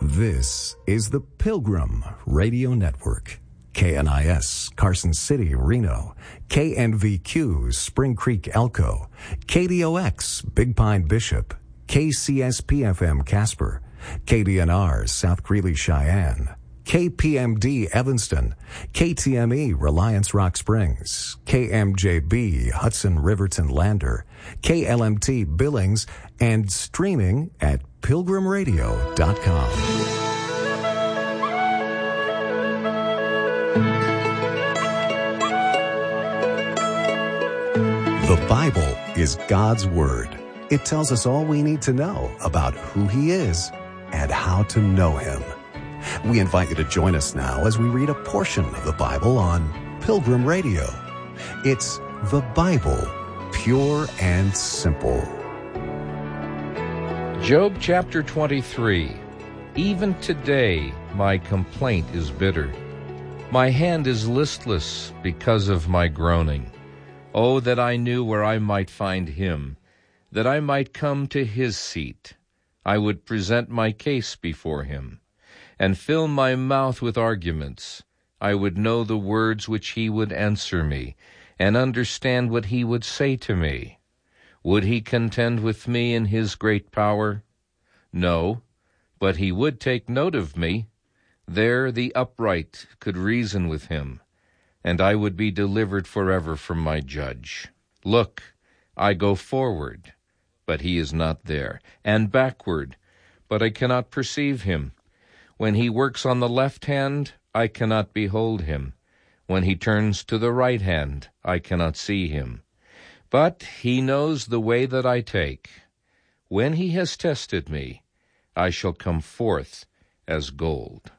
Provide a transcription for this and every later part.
This is the Pilgrim Radio Network. KNIS, Carson City, Reno. KNVQ, Spring Creek, Elko. KDOX, Big Pine, Bishop. KCSP-FM, Casper. KDNR, South Greeley, Cheyenne. KPMD, Evanston. KTME, Reliance Rock Springs. KMJB, Hudson Riverton Lander. KLMT, Billings, and streaming at pilgrimradio.com. The Bible is God's Word. It tells us all we need to know about who He is and how to know Him. We invite you to join us now as we read a portion of the Bible on Pilgrim Radio. It's the Bible, pure and simple. Job chapter 23. Even today my complaint is bitter. My hand is listless because of my groaning. Oh, that I knew where I might find Him, that I might come to His seat. I would present my case before Him, and fill my mouth with arguments. I would know the words which He would answer me, and understand what He would say to me. Would He contend with me in His great power? No, but He would take note of me. There the upright could reason with Him, and I would be delivered forever from my judge. Look, I go forward, but He is not there, and backward, but I cannot perceive Him. When He works on the left hand, I cannot behold Him. When He turns to the right hand, I cannot see Him. But He knows the way that I take. When He has tested me, I shall come forth as gold.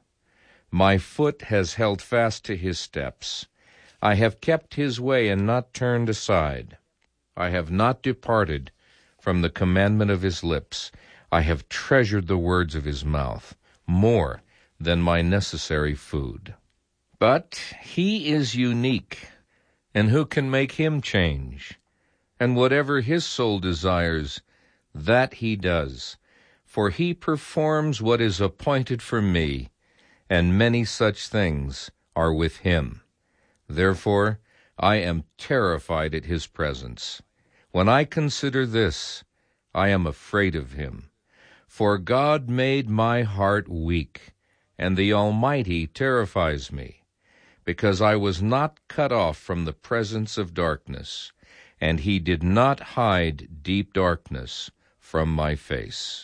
My foot has held fast to His steps. I have kept His way and not turned aside. I have not departed from the commandment of His lips. I have treasured the words of His mouth more than my necessary food. But He is unique, and who can make Him change? And whatever His soul desires, that He does. For He performs what is appointed for me, and many such things are with Him. Therefore, I am terrified at His presence. When I consider this, I am afraid of Him. For God made my heart weak, and the Almighty terrifies me, because I was not cut off from the presence of darkness, and He did not hide deep darkness from my face.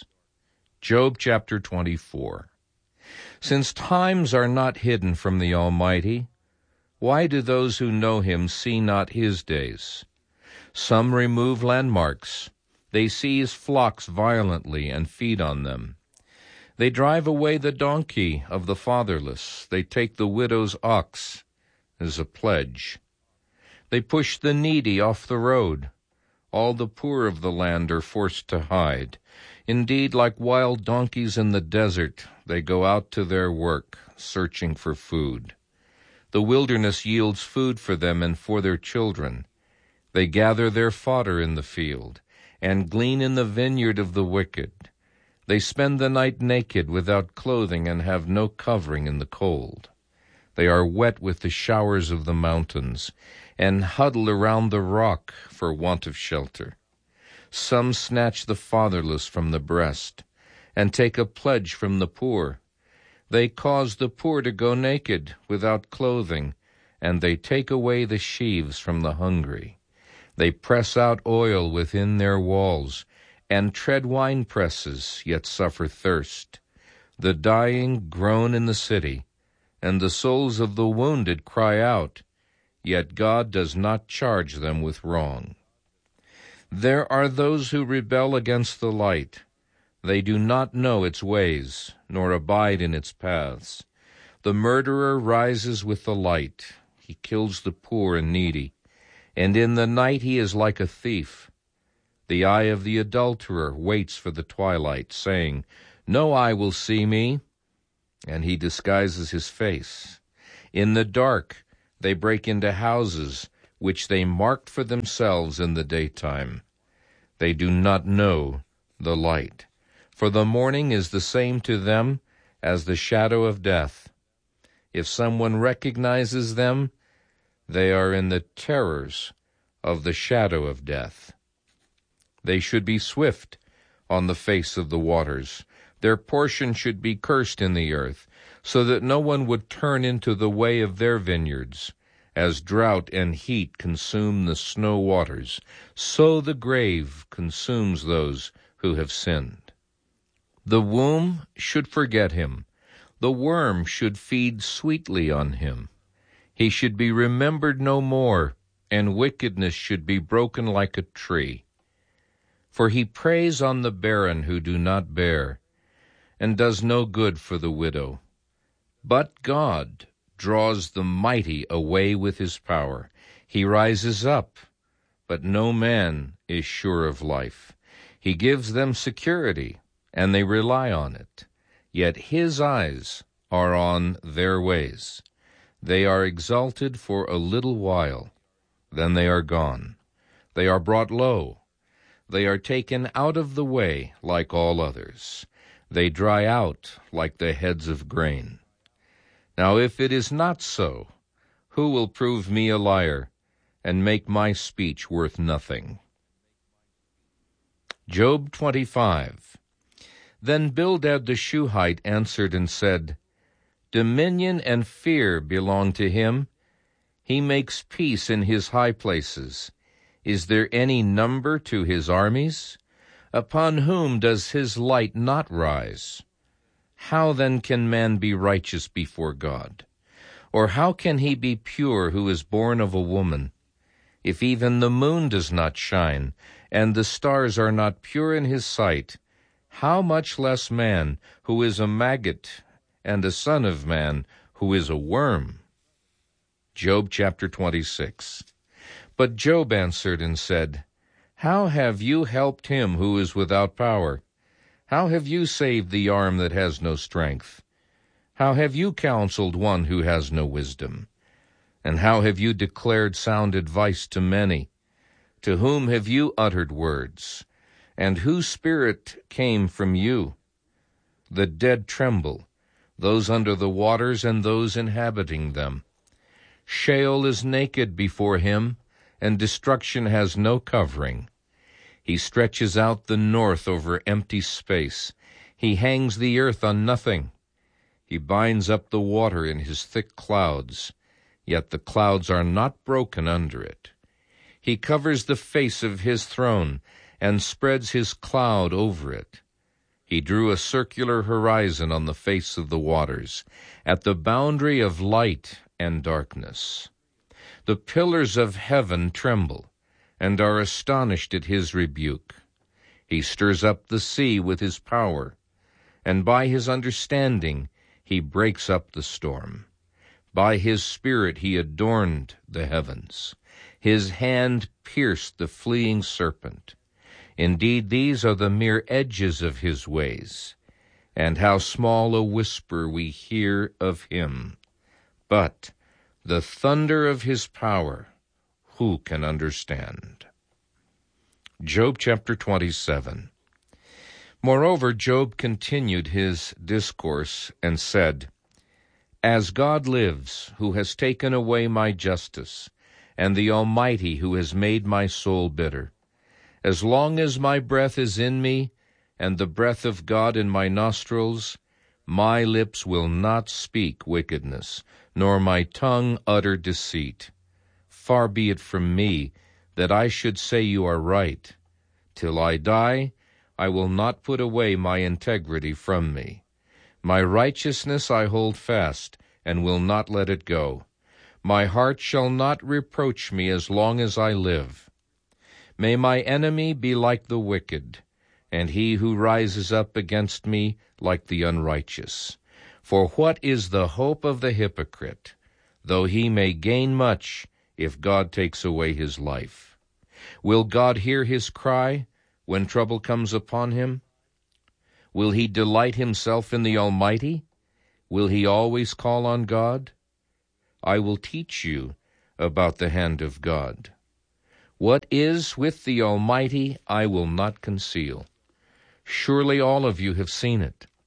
Job chapter 24. Since times are not hidden from the Almighty, why do those who know Him see not His days? Some remove landmarks. They seize flocks violently and feed on them. They drive away the donkey of the fatherless. They take the widow's ox as a pledge. They push the needy off the road. All the poor of the land are forced to hide. Indeed, like wild donkeys in the desert, they go out to their work, searching for food. The wilderness yields food for them and for their children. They gather their fodder in the field, and glean in the vineyard of the wicked. They spend the night naked, without clothing, and have no covering in the cold. They are wet with the showers of the mountains, and huddle around the rock for want of shelter. Some snatch the fatherless from the breast, and take a pledge from the poor. They cause the poor to go naked, without clothing, and they take away the sheaves from the hungry. They press out oil within their walls, and tread wine presses, yet suffer thirst. The dying groan in the city, and the souls of the wounded cry out, yet God does not charge them with wrong. There are those who rebel against the light. They do not know its ways, nor abide in its paths. The murderer rises with the light. He kills the poor and needy, and in the night he is like a thief. The eye of the adulterer waits for the twilight, saying, "No eye will see me," and he disguises his face. In the dark they break into houses which they marked for themselves in the daytime. They do not know the light, for the morning is the same to them as the shadow of death. If someone recognizes them, they are in the terrors of the shadow of death. They should be swift on the face of the waters. Their portion should be cursed in the earth, so that no one would turn into the way of their vineyards. As drought and heat consume the snow waters, so the grave consumes those who have sinned. The womb should forget him. The worm should feed sweetly on him. He should be remembered no more, and wickedness should be broken like a tree. For he preys on the barren who do not bear, and does no good for the widow. But God draws the mighty away with his power. He rises up, but no man is sure of life. He gives them security, and they rely on it. Yet his eyes are on their ways. They are exalted for a little while, then they are gone. They are brought low. They are taken out of the way like all others. They dry out like the heads of grain. Now if it is not so, who will prove me a liar and make my speech worth nothing? Job 25. Then Bildad the Shuhite answered and said, Dominion and fear belong to him. He makes peace in his high places. Is there any number to his armies? Upon whom does his light not rise? How then can man be righteous before God? Or how can he be pure who is born of a woman? If even the moon does not shine, and the stars are not pure in his sight, how much less man, who is a maggot, and a son of man, who is a worm? Job chapter 26. But Job answered and said, How have you helped him who is without power? How have you saved the arm that has no strength? How have you counseled one who has no wisdom? And how have you declared sound advice to many? To whom have you uttered words? And whose spirit came from you? The dead tremble, those under the waters and those inhabiting them. Sheol is naked before him, and destruction has no covering. He stretches out the north over empty space. He hangs the earth on nothing. He binds up the water in his thick clouds, yet the clouds are not broken under it. He covers the face of his throne and spreads his cloud over it. He drew a circular horizon on the face of the waters, at the boundary of light and darkness. The pillars of heaven tremble, and are astonished at his rebuke. He stirs up the sea with his power, and by his understanding he breaks up the storm. By his spirit he adorned the heavens. His hand pierced the fleeing serpent. Indeed, these are the mere edges of his ways, and how small a whisper we hear of him. But the thunder of his power, who can understand? Job chapter 27. Moreover, Job continued his discourse and said, As God lives, who has taken away my justice, and the Almighty who has made my soul bitter, as long as my breath is in me, and the breath of God in my nostrils, my lips will not speak wickedness, nor my tongue utter deceit. Far be it from me that I should say you are right. Till I die, I will not put away my integrity from me. My righteousness I hold fast, and will not let it go. My heart shall not reproach me as long as I live. May my enemy be like the wicked, and he who rises up against me like the unrighteous. For what is the hope of the hypocrite, though he may gain much, if God takes away his life? Will God hear his cry when trouble comes upon him? Will he delight himself in the Almighty? Will he always call on God? I will teach you about the hand of God. What is with the Almighty I will not conceal. Surely all of you have seen it.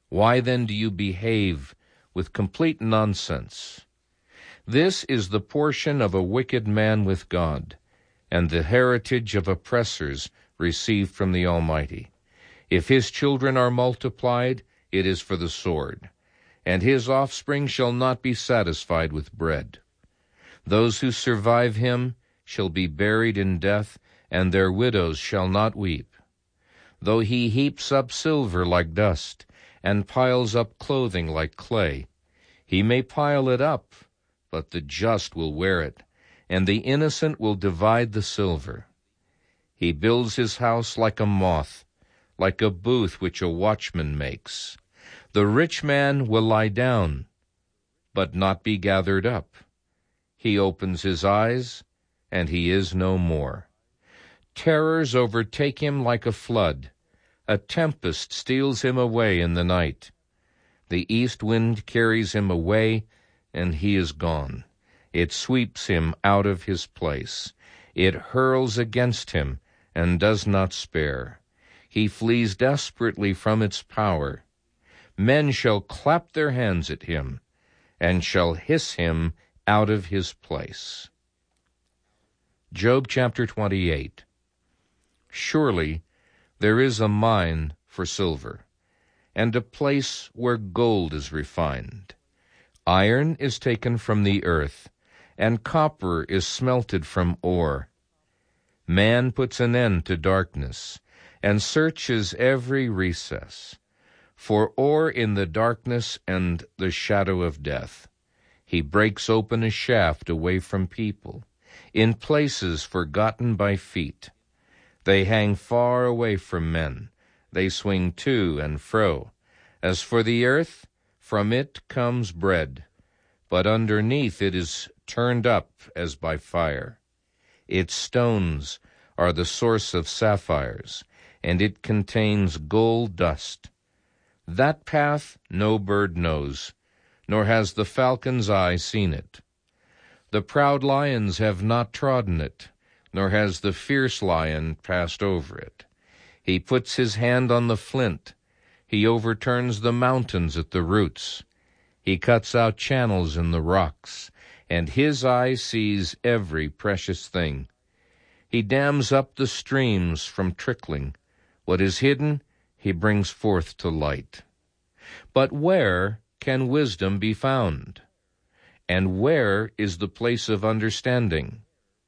Why then do you behave with complete nonsense? This is the portion of a wicked man with God, and the heritage of oppressors received from the Almighty. If his children are multiplied, it is for the sword, and his offspring shall not be satisfied with bread. Those who survive him shall be buried in death, and their widows shall not weep. Though he heaps up silver like dust, and piles up clothing like clay, he may pile it up, but the just will wear it, and the innocent will divide the silver. He builds his house like a moth, like a booth which a watchman makes. The rich man will lie down, but not be gathered up. He opens his eyes, and he is no more. Terrors overtake him like a flood. A tempest steals him away in the night. The east wind carries him away, and he is gone. It sweeps him out of his place. It hurls against him, and does not spare. He flees desperately from its power. Men shall clap their hands at him, and shall hiss him out of his place. Job chapter 28. Surely there is a mine for silver, and a place where gold is refined. Iron is taken from the earth, and copper is smelted from ore. Man puts an end to darkness, and searches every recess, for ore in the darkness and the shadow of death. He breaks open a shaft away from people, in places forgotten by feet. They hang far away from men. They swing to and fro. As for the earth, from it comes bread, but underneath it is turned up as by fire. Its stones are the source of sapphires, and it contains gold dust. That path no bird knows, nor has the falcon's eye seen it. The proud lions have not trodden it, nor has the fierce lion passed over it. He puts his hand on the flint. He overturns the mountains at the roots. He cuts out channels in the rocks, and his eye sees every precious thing. He dams up the streams from trickling. What is hidden, he brings forth to light. But where can wisdom be found? And where is the place of understanding?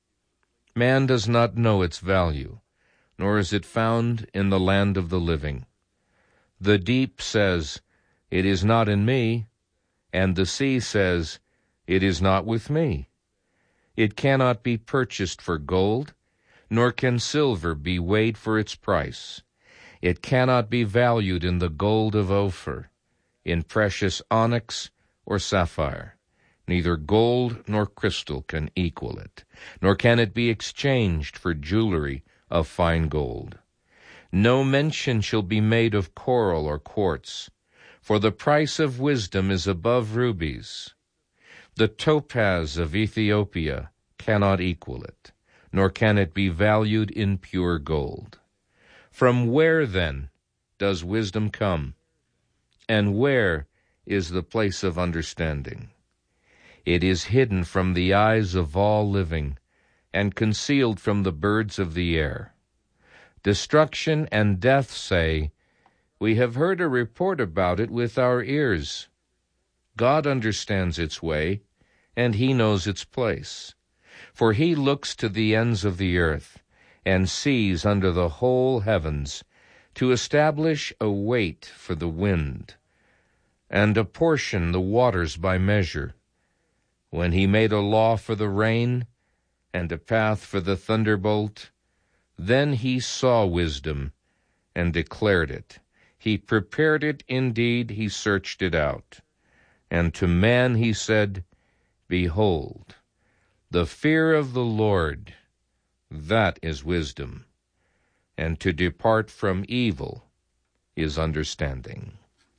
Man does not know its value, nor is it found in the land of the living. The deep says, "It is not in me," and the sea says, "It is not with me." It cannot be purchased for gold, nor can silver be weighed for its price. It cannot be valued in the gold of Ophir, in precious onyx or sapphire. Neither gold nor crystal can equal it, nor can it be exchanged for jewelry of fine gold. No mention shall be made of coral or quartz, for the price of wisdom is above rubies. The topaz of Ethiopia cannot equal it, nor can it be valued in pure gold. From where, then, does wisdom come? And where is the place of understanding? It is hidden from the eyes of all living, and concealed from the birds of the air. Destruction and death say, "We have heard a report about it with our ears." God understands its way, and he knows its place. For he looks to the ends of the earth, and sees under the whole heavens, to establish a weight for the wind, and apportion the waters by measure. When he made a law for the rain, and a path for the thunderbolt, then he saw wisdom, and declared it. He prepared it indeed, he searched it out. And to man he said, "Behold, the fear of the Lord, that is wisdom, and to depart from evil is understanding."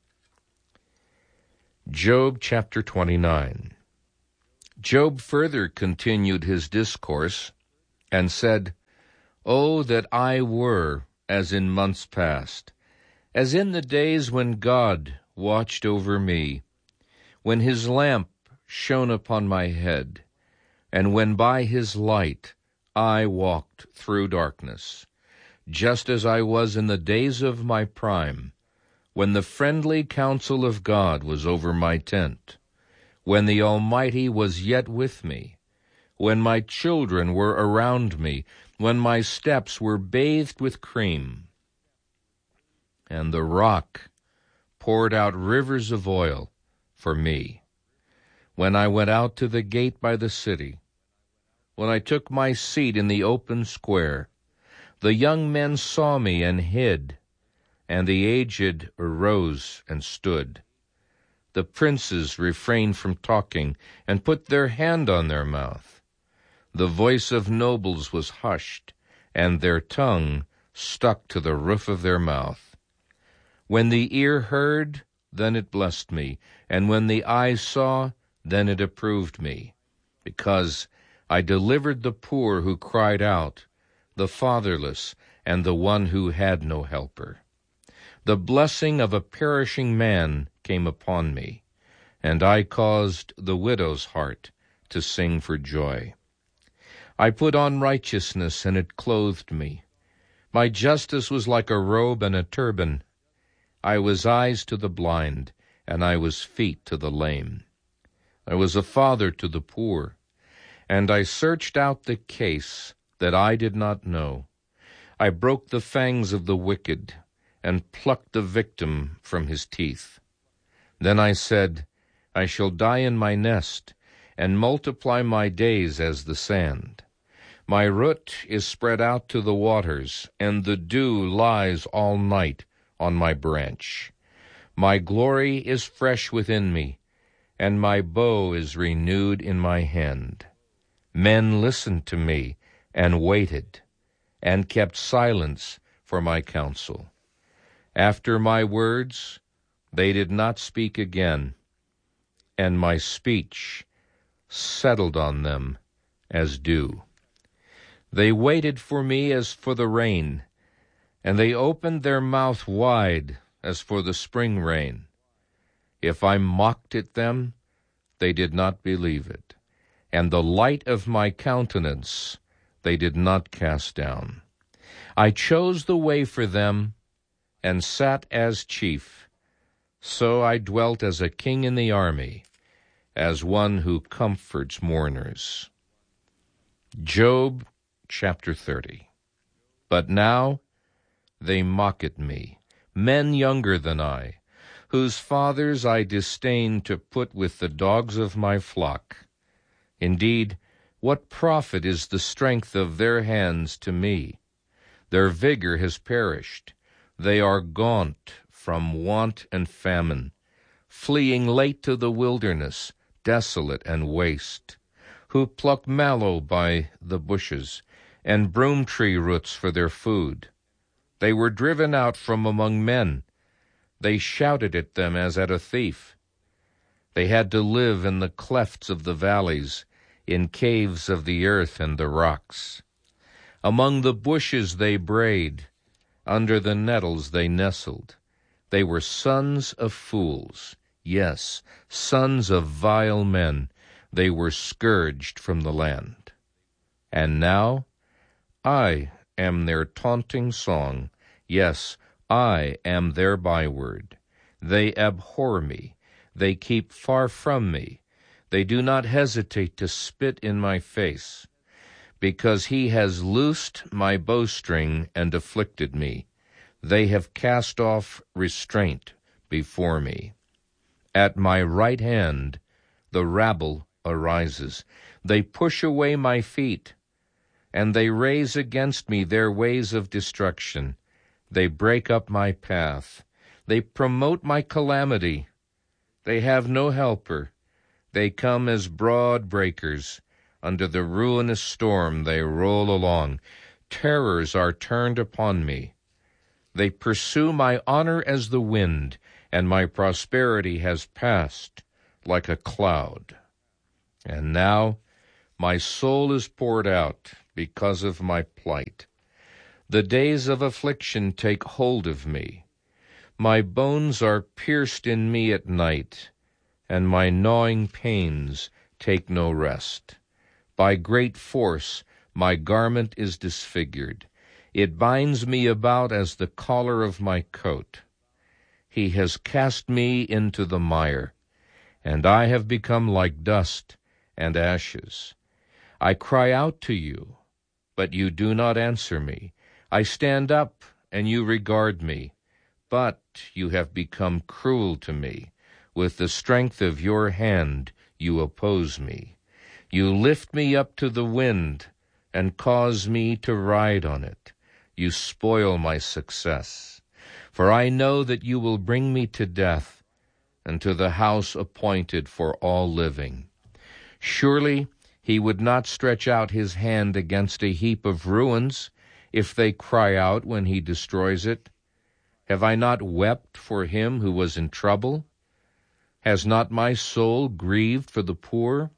Job chapter 29. Job further continued his discourse, and said, "Oh, that I were as in months past, as in the days when God watched over me, when his lamp shone upon my head, and when by his light I walked through darkness, just as I was in the days of my prime, when the friendly counsel of God was over my tent, when the Almighty was yet with me, when my children were around me, when my steps were bathed with cream, and the rock poured out rivers of oil for me. When I went out to the gate by the city, when I took my seat in the open square, the young men saw me and hid, and the aged arose and stood. The princes refrained from talking and put their hand on their mouth. The voice of nobles was hushed, and their tongue stuck to the roof of their mouth. When the ear heard, then it blessed me, and when the eye saw, then it approved me, because I delivered the poor who cried out, the fatherless, and the one who had no helper. The blessing of a perishing man came upon me, and I caused the widow's heart to sing for joy. I put on righteousness, and it clothed me. My justice was like a robe and a turban. I was eyes to the blind, and I was feet to the lame. I was a father to the poor, and I searched out the case that I did not know. I broke the fangs of the wicked, and plucked the victim from his teeth. Then I said, I shall die in my nest, and multiply my days as the sand. My root is spread out to the waters, and the dew lies all night on my branch. My glory is fresh within me, and my bow is renewed in my hand. Men listened to me, and waited, and kept silence for my counsel. After my words, they did not speak again, and my speech settled on them as dew. They waited for me as for the rain, and they opened their mouth wide as for the spring rain. If I mocked at them, they did not believe it, and the light of my countenance they did not cast down. I chose the way for them, and sat as chief. So I dwelt as a king in the army, as one who comforts mourners. Job chapter 30. But now they mock at me, men younger than I, whose fathers I disdain to put with the dogs of my flock. Indeed, what profit is the strength of their hands to me? Their vigor has perished. They are gaunt from want and famine, fleeing late to the wilderness, desolate and waste, who pluck mallow by the bushes, and broom tree roots for their food. They were driven out from among men. They shouted at them as at a thief. They had to live in the clefts of the valleys, in caves of the earth and the rocks. Among the bushes they brayed, under the nettles they nestled. They were sons of fools, yes, sons of vile men. They were scourged from the land. And now I am their taunting song. Yes, I am their byword. They abhor me. They keep far from me. They do not hesitate to spit in my face, because he has loosed my bowstring and afflicted me. They have cast off restraint before me. At my right hand the rabble arises. They push away my feet, and they raise against me their ways of destruction. They break up my path. They promote my calamity. They have no helper. They come as broad breakers. Under the ruinous storm they roll along. Terrors are turned upon me. They pursue my honor as the wind, and my prosperity has passed like a cloud. And now my soul is poured out because of my plight. The days of affliction take hold of me. My bones are pierced in me at night, and my gnawing pains take no rest. By great force my garment is disfigured. It binds me about as the collar of my coat. He has cast me into the mire, and I have become like dust and ashes. I cry out to you, but you do not answer me. I stand up, and you regard me, but you have become cruel to me. With the strength of your hand you oppose me. You lift me up to the wind and cause me to ride on it. You spoil my success. For I know that you will bring me to death and to the house appointed for all living. Surely he would not stretch out his hand against a heap of ruins if they cry out when he destroys it. Have I not wept for him who was in trouble? Has not my soul grieved for the poor?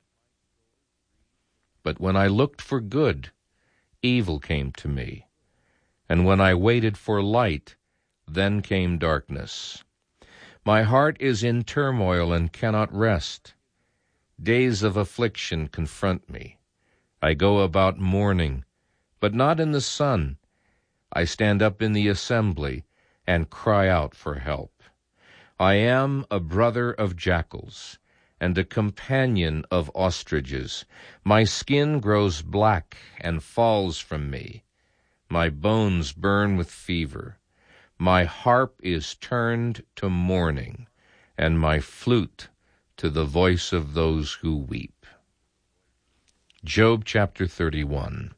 But when I looked for good, evil came to me. And when I waited for light, then came darkness. My heart is in turmoil and cannot rest. Days of affliction confront me. I go about mourning, but not in the sun. I stand up in the assembly and cry out for help. I am a brother of jackals and a companion of ostriches. My skin grows black and falls from me. My bones burn with fever. My harp is turned to mourning, and my flute to the voice of those who weep. Job chapter 31.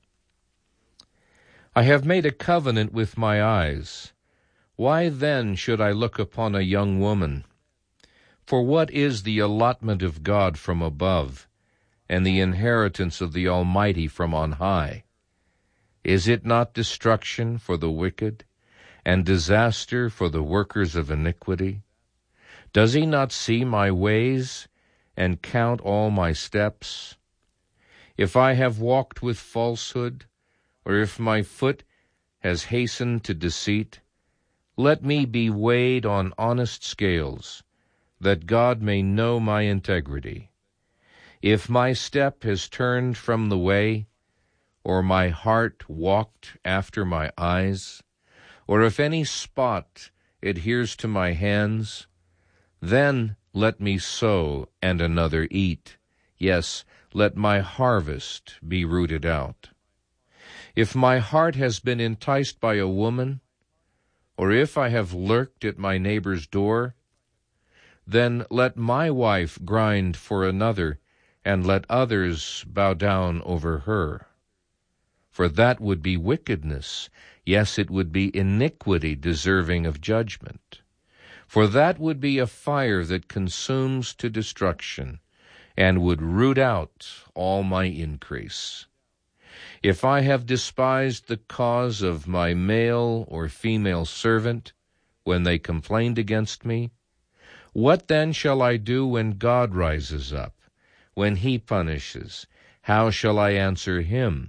I have made a covenant with my eyes. Why then should I look upon a young woman? For what is the allotment of God from above, and the inheritance of the Almighty from on high? Is it not destruction for the wicked, and disaster for the workers of iniquity? Does he not see my ways, and count all my steps? If I have walked with falsehood, or if my foot has hastened to deceit, let me be weighed on honest scales, that God may know my integrity. If my step has turned from the way, or my heart walked after my eyes, or if any spot adheres to my hands, then let me sow and another eat. Yes, let my harvest be rooted out. If my heart has been enticed by a woman, or if I have lurked at my neighbor's door, then let my wife grind for another, and let others bow down over her. For that would be wickedness, yes, it would be iniquity deserving of judgment. For that would be a fire that consumes to destruction, and would root out all my increase. If I have despised the cause of my male or female servant when they complained against me, what then shall I do when God rises up? When he punishes, how shall I answer him?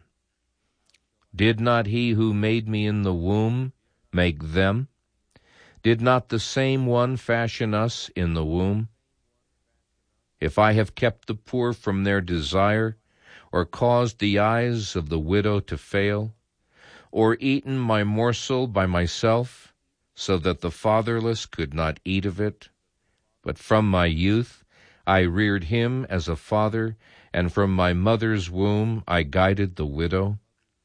Did not he who made me in the womb make them? Did not the same one fashion us in the womb? If I have kept the poor from their desire, or caused the eyes of the widow to fail, or eaten my morsel by myself, so that the fatherless could not eat of it, but from my youth I reared him as a father, and from my mother's womb I guided the widow.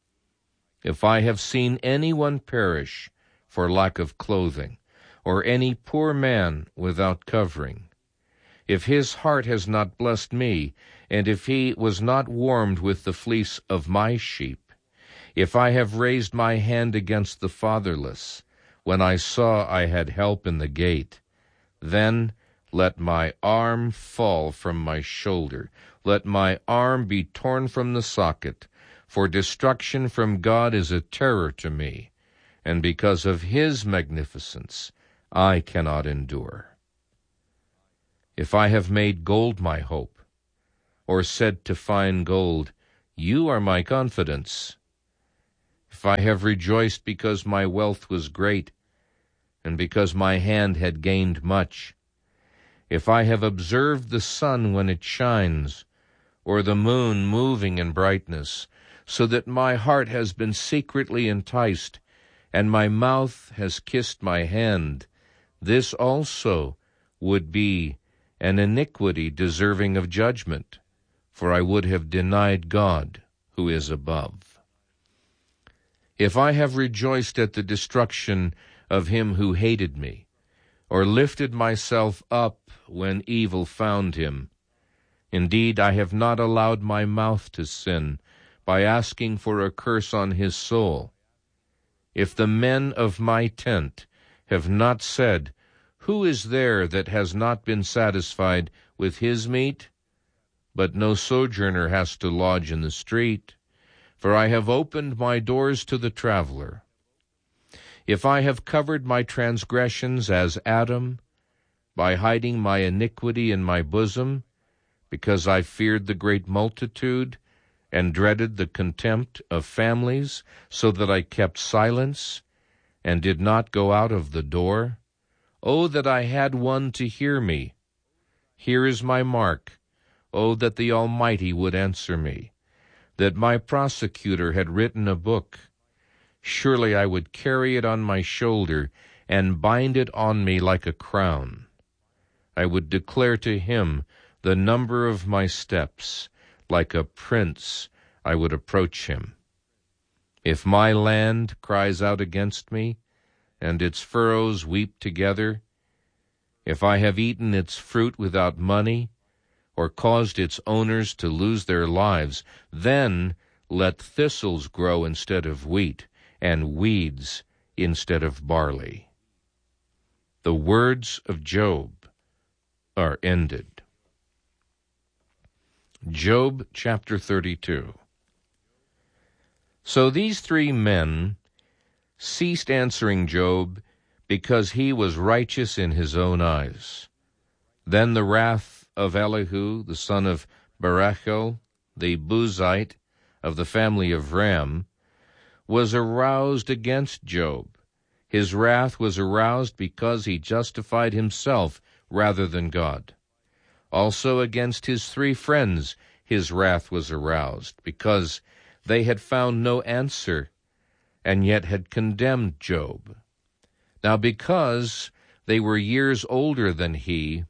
If I have seen anyone perish for lack of clothing, or any poor man without covering, if his heart has not blessed me, and if he was not warmed with the fleece of my sheep, if I have raised my hand against the fatherless, when I saw I had help in the gate, then let my arm fall from my shoulder, let my arm be torn from the socket, for destruction from God is a terror to me, and because of his magnificence I cannot endure. If I have made gold my hope, or said to fine gold, you are my confidence, if I have rejoiced because my wealth was great, and because my hand had gained much. If I have observed the sun when it shines, or the moon moving in brightness, so that my heart has been secretly enticed, and my mouth has kissed my hand, this also would be an iniquity deserving of judgment, for I would have denied God who is above. If I have rejoiced at the destruction of him who hated me, or lifted myself up when evil found him, indeed I have not allowed my mouth to sin by asking for a curse on his soul. If the men of my tent have not said, who is there that has not been satisfied with his meat? But no sojourner has to lodge in the street, for I have opened my doors to the traveler. If I have covered my transgressions as Adam, by hiding my iniquity in my bosom, because I feared the great multitude, and dreaded the contempt of families, so that I kept silence, and did not go out of the door, oh, that I had one to hear me! Here is my mark. Oh, that the Almighty would answer me, that my prosecutor had written a book. Surely I would carry it on my shoulder and bind it on me like a crown. I would declare to him the number of my steps. Like a prince I would approach him. If my land cries out against me, and its furrows weep together, if I have eaten its fruit without money, or caused its owners to lose their lives, then let thistles grow instead of wheat, and weeds instead of barley. The words of Job are ended. Job chapter 32. So these three men ceased answering Job because he was righteous in his own eyes. Then the wrath of Elihu, the son of Barachel, the Buzite of the family of Ram, was aroused against Job. His wrath was aroused because he justified himself rather than God. Also against his three friends his wrath was aroused, because they had found no answer, and yet had condemned Job. Now because they were years older than he,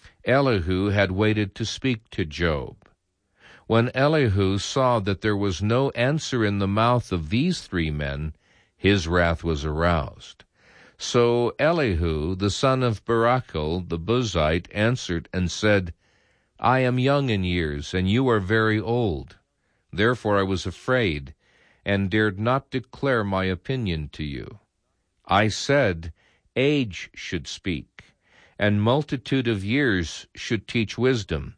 Elihu had waited to speak to Job. When Elihu saw that there was no answer in the mouth of these three men, his wrath was aroused. So Elihu, the son of Barachel, the Buzite, answered and said, I am young in years, and you are very old. Therefore I was afraid, and dared not declare my opinion to you. I said, age should speak, and multitude of years should teach wisdom.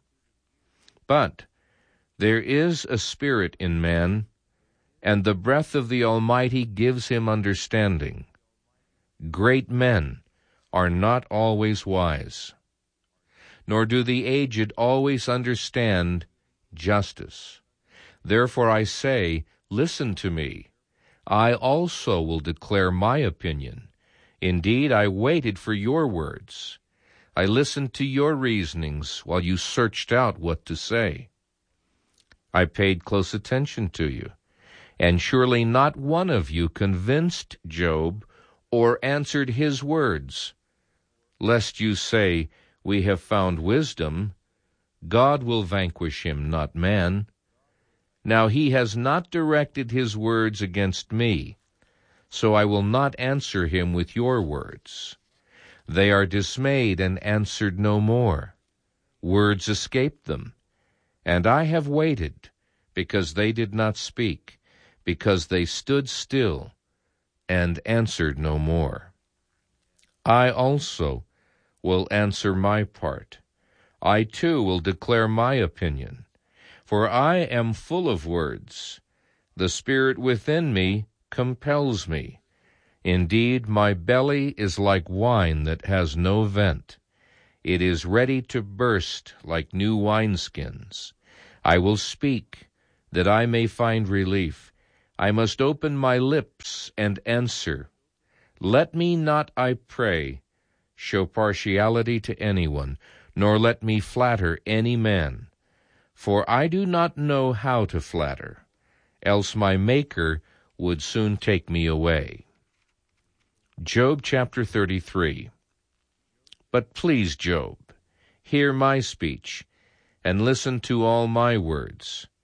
But there is a spirit in man, and the breath of the Almighty gives him understanding. Great men are not always wise, nor do the aged always understand justice. Therefore I say, listen to me. I also will declare my opinion. Indeed, I waited for your words. I listened to your reasonings while you searched out what to say. I paid close attention to you, and surely not one of you convinced Job or answered his words. Lest you say, we have found wisdom, God will vanquish him, not man. Now he has not directed his words against me, so I will not answer him with your words. They are dismayed and answered no more. Words escaped them, and I have waited, because they did not speak, because they stood still and answered no more. I also will answer my part. I too will declare my opinion, for I am full of words. The spirit within me compels me. Indeed, my belly is like wine that has no vent. It is ready to burst like new wineskins. I will speak, that I may find relief. I must open my lips and answer. Let me not, I pray, show partiality to anyone, nor let me flatter any man. For I do not know how to flatter, else my Maker would soon take me away. Job chapter 33. But please, Job, hear my speech, and listen to all my words.